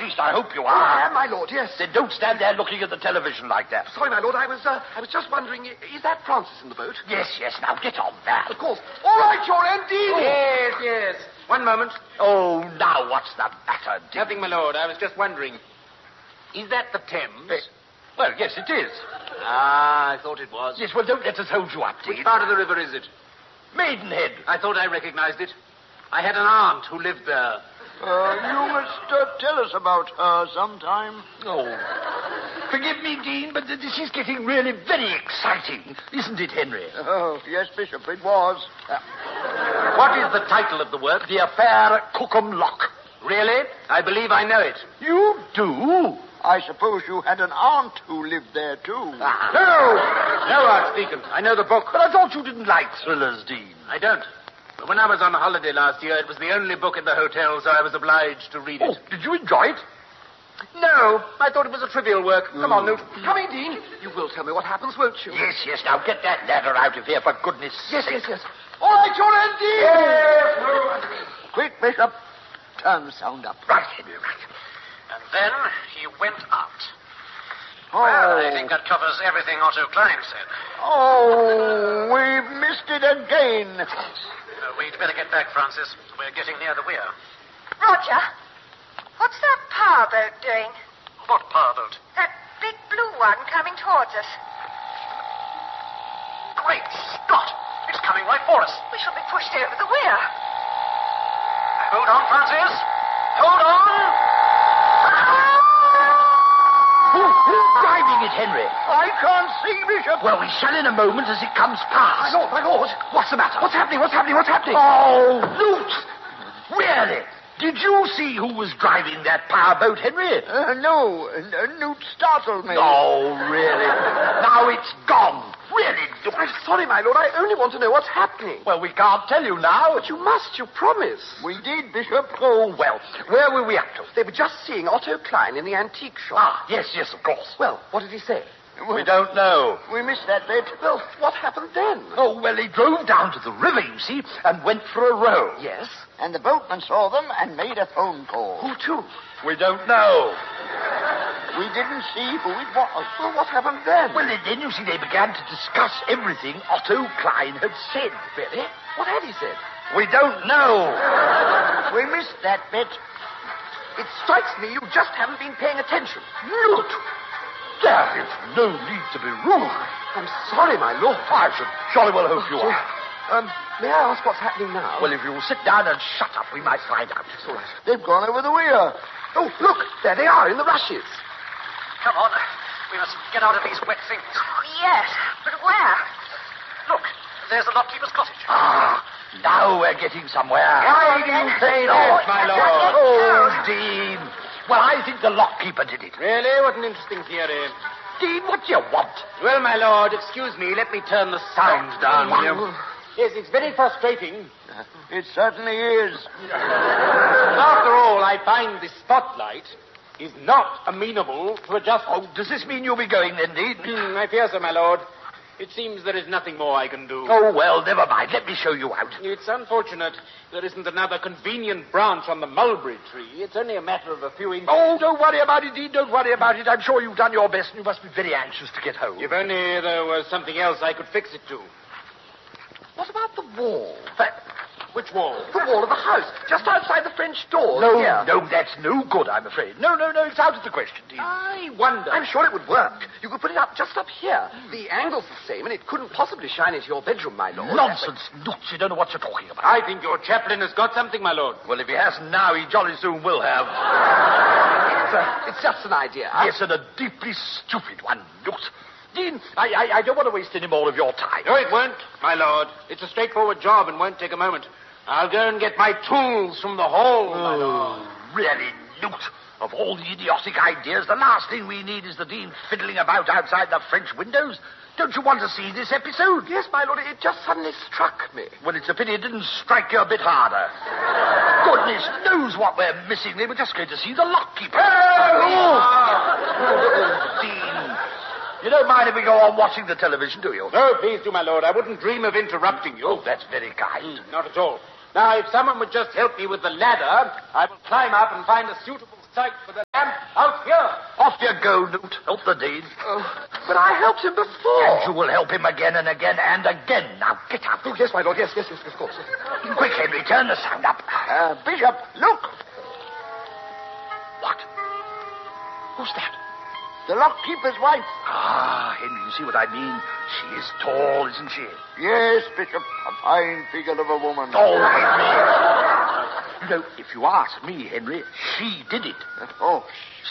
least I hope you are. I am, my lord, yes. Then don't stand there looking at the television like that. Sorry, my lord, I was just wondering, is that Francis in the boat? Yes, now get on that. Of course. All right, your end, Dean. Oh. Yes. 1 moment. Oh, now what's the matter, Dean? Nothing, my lord. I was just wondering. Is that the Thames? Well, yes, it is. Ah, I thought it was. Yes, well, don't let us hold you up, Dean. Which part of the river is it? Maidenhead. I thought I recognized it. I had an aunt who lived there. You must tell us about her sometime. Oh. Forgive me, Dean, but this is getting really very exciting. Isn't it, Henry? Oh, yes, Bishop, it was. What is the title of the work? The Affair at Cookham Lock. Really? I believe I know it. You do? I suppose you had an aunt who lived there, too. No, Archdeacon. I know the book. But I thought you didn't like thrillers, Dean. I don't. But when I was on holiday last year, it was the only book in the hotel, so I was obliged to read it. Oh, did you enjoy it? No, I thought it was a trivial work. Come on, Newt. Come in, Dean. You will tell me what happens, won't you? Yes, now get that ladder out of here, for goodness sake. Yes. All right, your end, Dean. Quick, Bishop. Turn the sound up. Right, Henry, right. And then he went out. Oh. Well, I think that covers everything Otto Klein said. Oh, we've missed it again. We'd better get back, Francis. We're getting near the weir. Roger, what's that power boat doing? What power boat? That big blue one coming towards us. Great Scott! It's coming right for us. We shall be pushed over the weir. Hold on, Francis. Hold on. Who's driving it, Henry? I can't see, Bishop. Well, we shall in a moment as it comes past. My lord. What's the matter? What's happening? Oh, Newt! Really? Did you see who was driving that power boat, Henry? No. Newt startled me. Oh, really? Now it's gone. Really, Newt. I'm sorry, my lord. I only want to know what's happening. Well, we can't tell you now. But you must. You promise. We did, Bishop. Oh, well, where were we up to? They were just seeing Otto Klein in the antique shop. Ah, yes, of course. Well, what did he say? We don't know. We missed that bit. Well, what happened then? Oh, well, he drove down to the river, you see, and went for a row. Yes? And the boatman saw them and made a phone call. Who to? We don't know. We didn't see who it was. Well, what happened then? Well, then, you see, they began to discuss everything Otto Klein had said. Really? What had he said? We don't know. We missed that bit. It strikes me you just haven't been paying attention. Newt! There is no need to be rude. I'm sorry, my lord. I should jolly well hope you are. May I ask what's happening now? Well, if you'll sit down and shut up, we might find out. It's all right. They've gone over the weir. Oh, look. There they are in the rushes. Come on. We must get out of these wet things. Yes, but where? Look, there's the lockkeeper's cottage. Ah, now we're getting somewhere. Why do you say that, my lord? Oh, Dean. Well, I think the lockkeeper did it. Really? What an interesting theory. Dean, what do you want? Well, my lord, excuse me. Let me turn the sound down, will you? Yes, it's very frustrating. It certainly is. After all, I find the spotlight is not amenable to adjustment. Oh, does this mean you'll be going then, Dean? I fear so, my lord. It seems there is nothing more I can do. Oh, well, never mind. Let me show you out. It's unfortunate there isn't another convenient branch on the mulberry tree. It's only a matter of a few inches. Oh, don't worry about it, Dean. Don't worry about it. I'm sure you've done your best and you must be very anxious to get home. If only there was something else I could fix it to. What about the wall? Which wall? The wall of the house, just outside the French door. No, here. no, that's no good, I'm afraid. No, it's out of the question, Dean. I wonder. I'm sure it would work. You could put it up just up here. The angle's the same, and it couldn't possibly shine into your bedroom, my lord. Nonsense, Newt. You don't know what you're talking about. I think your chaplain has got something, my lord. Well, if he hasn't now, he jolly soon will have. It's just an idea. Yes, and a deeply stupid one, Newt. Dean, I don't want to waste any more of your time. No, it won't, my lord. It's a straightforward job and won't take a moment. I'll go and get my tools from the hall, my lord. Really, Newt? Of all the idiotic ideas, the last thing we need is the Dean fiddling about outside the French windows. Don't you want to see this episode? Yes, my lord, it just suddenly struck me. Well, it's a pity it didn't strike you a bit harder. Goodness knows what we're missing. They were just going to see the lockkeeper. Dean, you don't mind if we go on watching the television, do you? No, please do, my lord. I wouldn't dream of interrupting you. Oh, that's very kind. Not at all. Now, if someone would just help me with the ladder, I will climb up and find a suitable sight for the lamp out here. Off you go, Newt. Help the Dean. But I helped him before. And you will help him again and again and again. Now, get up. Oh, yes, my lord. Yes, of course. Quick, Henry, turn the sound up. Bishop, look. What? Who's that? The lock-keeper's wife. Ah, Henry, you see what I mean? She is tall, isn't she? Yes, Bishop. A fine figure of a woman. Oh, Henry. You know, if you ask me, Henry, she did it. Oh.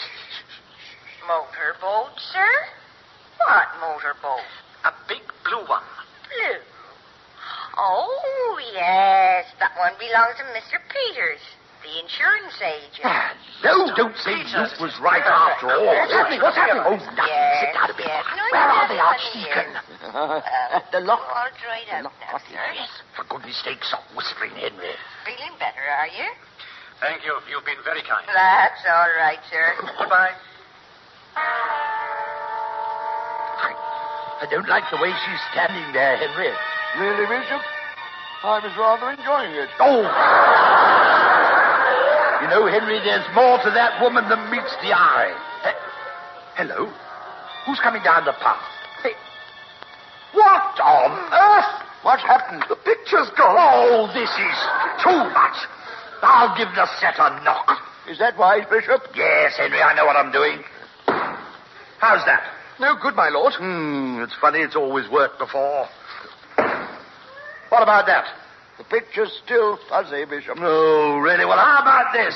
Motorboat, sir? What motorboat? A big blue one. Blue. Oh, yes. That one belongs to Mr. Peters, the insurance agent. No, don't say Newt was right after all. What's happening? Oh, nothing. Yes, Sit down a bit. yes. No, Where are they, nothing Archdeacon? The lock. All dried up now, sir. Yes, for goodness sake, stop whispering, Henry. Feeling better, are you? Thank you. You've been very kind. That's all right, sir. Goodbye. I don't like the way she's standing there, Henry. Really, Bishop? I was rather enjoying it. Oh! You know, Henry, there's more to that woman than meets the eye. Hello? Who's coming down the path? Hey. What on earth? What's happened? The picture's gone. Oh, this is too much. I'll give the set a knock. Is that wise, Bishop? Yes, Henry, I know what I'm doing. How's that? No good, my lord. It's funny, it's always worked before. What about that? The picture's still fuzzy, Bishop. Oh, really? Well, how about this?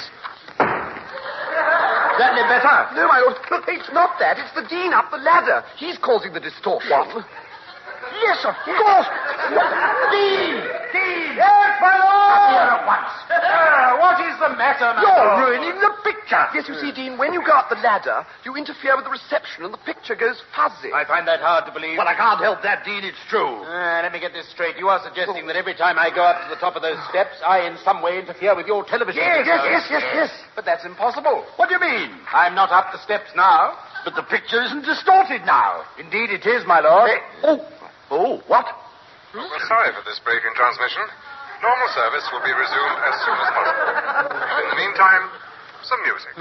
Is that any better? No, my lord. Look, it's not that. It's the Dean up the ladder. He's causing the distortion. Yes, of course. Dean! Yes, my Come here lord! at once. What is the matter, my You're lord? ruining the picture. Yes, you see, Dean, when you go up the ladder, you interfere with the reception and the picture goes fuzzy. I find that hard to believe. Well, I can't help that, Dean. It's true. Let me get this straight. You are suggesting that every time I go up to the top of those steps, I in some way interfere with your television. Yes. But that's impossible. What do you mean? I'm not up the steps now. But the picture isn't distorted now. Indeed it is, my lord. What? We're sorry for this break in transmission. Normal service will be resumed as soon as possible. And in the meantime, some music.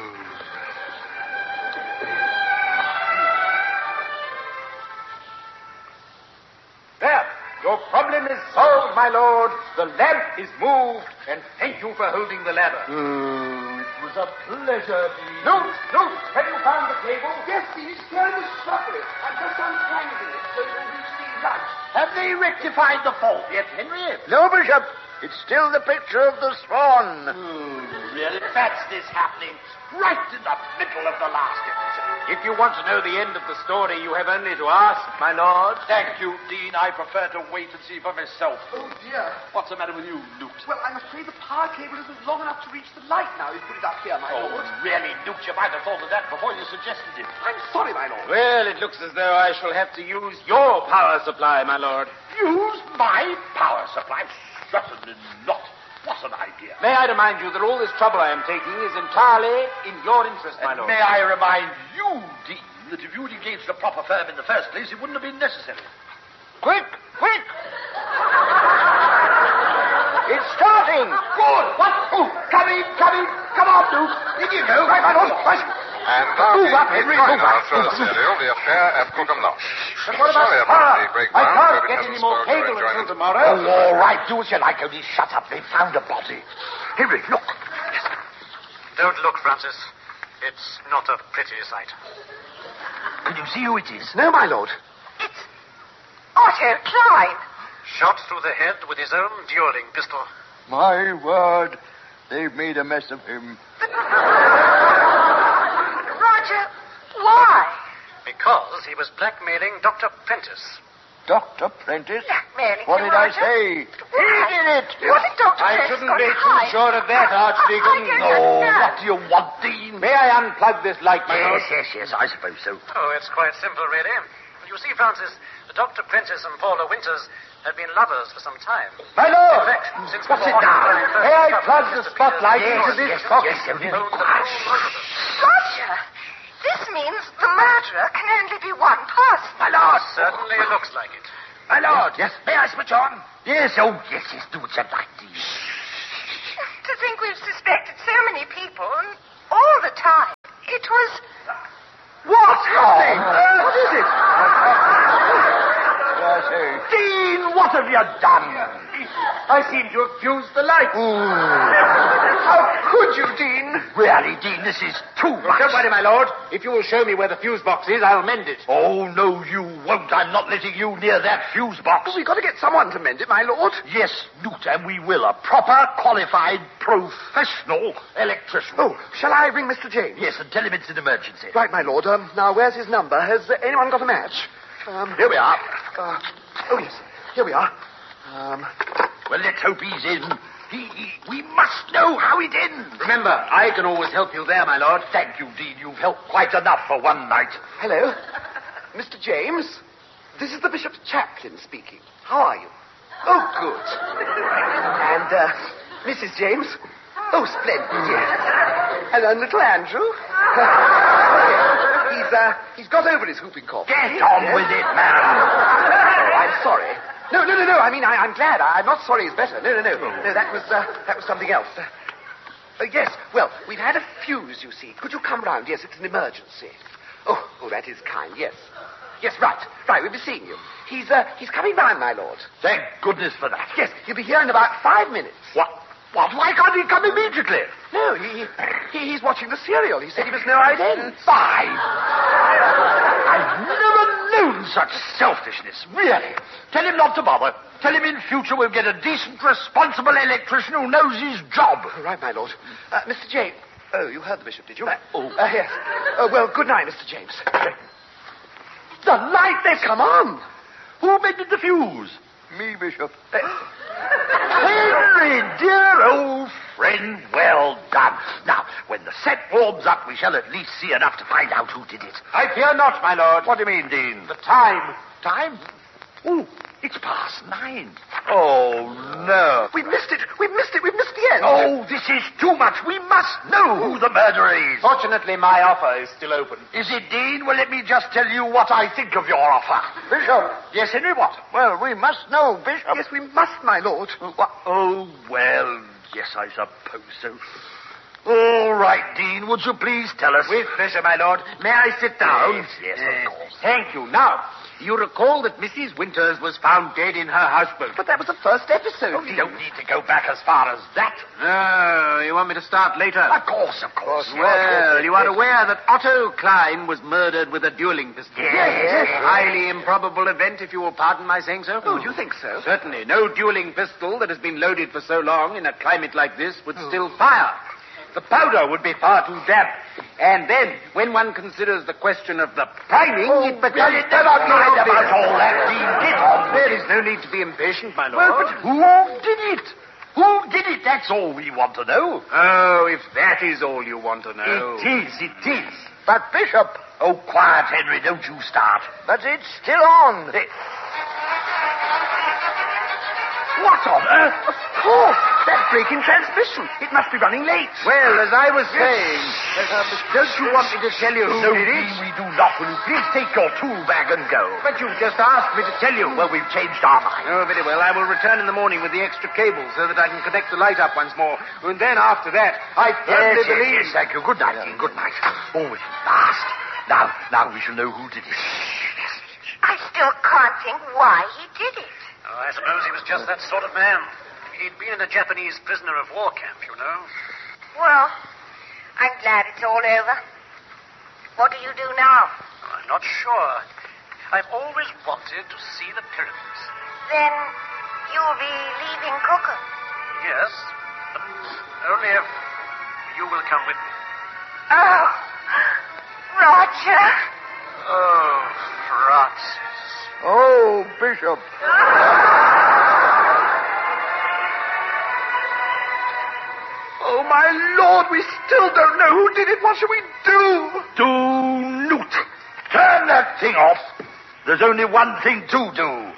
There. Your problem is solved, my lord. The lamp is moved, and thank you for holding the ladder. It was a pleasure, Dean. No, have you found the cable? Yes, Dean, it's terribly shuffling. I'm just untangling it so you'll reach the light. Have they rectified the fault yet, Henry? No, Bishop. It's still the picture of the swan. Really? That's this happening right in the middle of the last episode. If you want to know the end of the story, you have only to ask, my lord. Thank you, Dean. I prefer to wait and see for myself. Oh, dear. What's the matter with you, Newt? Well, I'm afraid the power cable isn't long enough to reach the light now. You put it up here, my lord. Really, Newt? You might have thought of that before you suggested it. I'm sorry, my lord. Well, it looks as though I shall have to use your power supply, my lord. Use my power supply? Certainly not. What an idea. May I remind you that all this trouble I am taking is entirely in your interest, my And lord. may I remind you, Dean, that if you'd engaged a proper firm in the first place, it wouldn't have been necessary. Quick! It's starting! Good. What? Oh, come in. Come on, Newt. In you go. Right, my lord. Right. And now Move up, the Henry, final move up. thriller serial, The Affair at Cookham Lodge. But what about Sorry power? about the breakdown. I can't but it get hasn't any more spoiled your cable until enjoyment. tomorrow. Oh, all right. Do as you like. Only shut up. They found a body. Henry, look. Don't look, Francis. It's not a pretty sight. Can you see who it is? No, my lord. It's Otto Klein. Shot through the head with his own dueling pistol. My word. They've made a mess of him. Roger, why? Because he was blackmailing Dr. Prentice. Dr. Prentice? Blackmailing What you, did I Roger? say? He did it! What did Dr. I Prentice shouldn't got be to too hide? sure of that, Archdeacon. I don't Oh, understand. what do you want, Dean? May I unplug this light, my lord? Yes, I suppose so. Oh, it's quite simple, really. You see, Francis, Dr. Prentice and Paula Winters had been lovers for some time. My In lord! fact, since What's it before now? Hotline first May I discovered plug the Mr. spotlight Peters' into was this yes, box? yes, only owned the quiet. whole lot of them. Roger, this means the murderer can only be one person. My lord. Certainly looks like it. My lord. Yes. May I switch on? Yes. Oh, yes. Do what you like, Dean. To think we've suspected so many people and All the time. It was... What's happening? What is it? Dean, what have you done? I seem to have fused the light. How could you, Dean? Really, Dean, this is too much. Don't worry, my lord. If you will show me where the fuse box is, I'll mend it. Oh, no, you won't. I'm not letting you near that fuse box. We've got to get someone to mend it, my lord. Yes, Newt, and we will. A proper, qualified, professional electrician. Oh, shall I ring Mr. James? Yes, and tell him it's an emergency. Right, my lord. Now, where's his number? Has anyone got a match? Here we are. Oh, yes. Here we are. Well, let's hope he's in. We must know how it ends. Remember, I can always help you there, my lord. Thank you, Dean. You've helped quite enough for one night. Hello? Mr. James? This is the Bishop's chaplain speaking. How are you? Oh, good. And, Mrs. James? Oh, splendid, yes. And little Andrew? He's got over his whooping cough. Get on with it, man. Oh, I'm sorry. No. I mean, I'm glad. I'm not sorry he's better. No. No, that was something else. Yes, well, we've had a fuse, you see. Could you come round? Yes, it's an emergency. Oh, that is kind, yes. Yes, right, we'll be seeing you. He's coming round, my lord. Thank goodness for that. Yes, he'll be here in about 5 minutes. What? Why can't he come immediately? No, he's watching the serial. He said he must know how it ends. 5? I've never known such selfishness, really. Tell him not to bother. Tell him in future we'll get a decent, responsible electrician who knows his job. Oh, right, my lord. Mr. James. Oh, you heard the bishop, did you? Yes. Well, good night, Mr. James. The light, they've come on. Who mended the fuse? Me, Bishop. Henry, dear old friend, well done. Now, when the set warms up, we shall at least see enough to find out who did it. I fear not, my lord. What do you mean, Dean? The time. Time? Oh, it's past 9. Oh, no. We missed it. We've missed the end. Oh, this is too much. We must know who the murderer is. Fortunately, my offer is still open. Is it, Dean? Well, let me just tell you what I think of your offer. Bishop. Yes, Henry, what? Well, we must know, Bishop. Yes, we must, my lord. Oh, well, yes, I suppose so. All right, Dean, would you please tell us? With pleasure, my lord. May I sit down? Yes, of course. Thank you. Now, you recall that Mrs. Winters was found dead in her houseboat. But that was the first episode. Oh, you don't need to go back as far as that. No, you want me to start later? Of course. Well, you are aware that Otto Klein was murdered with a dueling pistol. Yes. A highly improbable event, if you will pardon my saying so. Oh, do you think so? Certainly. No dueling pistol that has been loaded for so long in a climate like this would still fire. The powder would be far too damp. And then, when one considers the question of the priming, it becomes... Never mind about all that, Dean. Get on. There is no need to be impatient, my lord. Well, but who did it? Who did it? That's all we want to know. Oh, if that is all you want to know. It is. But, Bishop. Oh, quiet, Henry. Don't you start. But it's still on. What on earth? Of course. That break in transmission. It must be running late. Well, as I was saying, don't you want me to tell you who No, did Dean, it? we do not. Will you please take your tool bag and go? But you just asked me to tell you. Well, we've changed our mind. Oh, very well. I will return in the morning with the extra cable so that I can connect the light up once more. And then after that, I firmly believe... Yes, thank you. Good night, Dean. Good night. Oh, at last. Now we shall know who did it. I still can't think why he did it. Oh, I suppose he was just that sort of man. He'd been in a Japanese prisoner of war camp, you know. Well, I'm glad it's all over. What do you do now? Oh, I'm not sure. I've always wanted to see the pyramids. Then you'll be leaving Coca. Yes, but only if you will come with me. Oh, Roger. Oh, Francis. Oh, Bishop. Oh, my lord, we still don't know who did it. What shall we do? Do Newt. Turn that thing off. There's only one thing to do.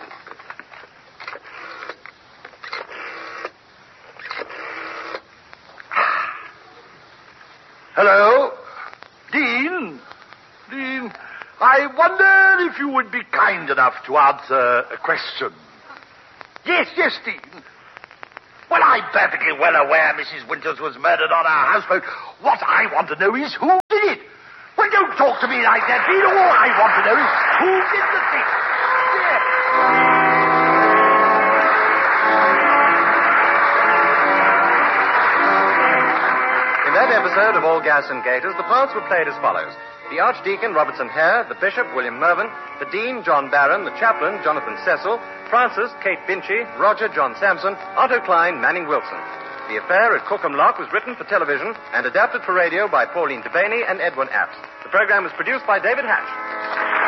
Hello? Dean? Dean, I wonder if you would be kind enough to answer a question. Yes, Dean. Well, I'm perfectly well aware Mrs. Winters was murdered on our houseboat. What I want to know is who did it. Well, don't talk to me like that, Peter. All I want to know is who did the thing. In that episode of All Gas and Gaiters, the parts were played as follows. The Archdeacon, Robertson Hare, the Bishop, William Mervyn, the Dean, John Barron, the Chaplain, Jonathan Cecil, Francis, Kate Binchy, Roger, John Sampson, Otto Klein, Manning Wilson. The Affair at Cookham Lock was written for television and adapted for radio by Pauline Devaney and Edwin Apps. The program was produced by David Hatch.